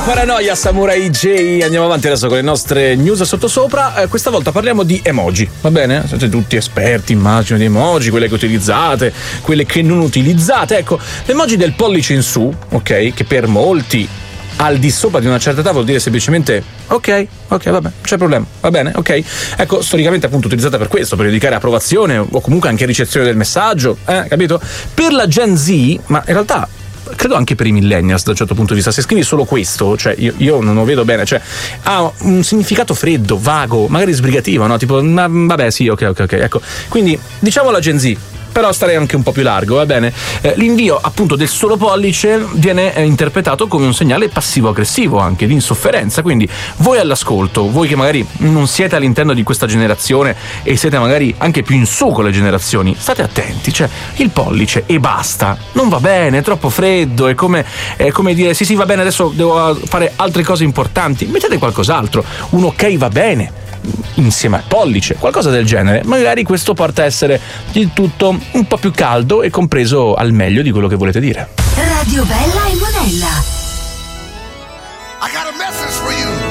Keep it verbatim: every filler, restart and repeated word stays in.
Paranoia Samurai J, andiamo avanti adesso con le nostre news sottosopra. Eh, questa volta parliamo di emoji, va bene? Siete tutti esperti, immagino, di emoji, quelle che utilizzate, quelle che non utilizzate. Ecco, l'emoji del pollice in su, ok, che per molti al di sopra di una certa età vuol dire semplicemente ok, ok, vabbè, c'è problema, va bene, ok. Ecco, storicamente appunto utilizzata per questo, per indicare approvazione o comunque anche ricezione del messaggio, eh, capito? Per la Gen Z, ma in realtà credo anche per i millennials da un certo punto di vista, se scrivi solo questo, cioè io, io non lo vedo bene, cioè ha un significato freddo, vago, magari sbrigativo, no? Tipo, ma, vabbè, sì, ok, ok, ok, ecco. Quindi diciamo la Gen Z, però starei anche un po' più largo, va bene? Eh, l'invio appunto del solo pollice viene eh, interpretato come un segnale passivo-aggressivo, anche di insofferenza, quindi voi all'ascolto, voi che magari non siete all'interno di questa generazione e siete magari anche più in su con le generazioni, state attenti, cioè il pollice e basta, non va bene, è troppo freddo, è come, è come dire sì sì va bene, adesso devo fare altre cose importanti, mettete qualcos'altro, un ok va bene insieme al pollice, qualcosa del genere. Magari questo porta a essere il tutto un po' più caldo e compreso al meglio di quello che volete dire. Radio Bella e Monella. I got a message for you.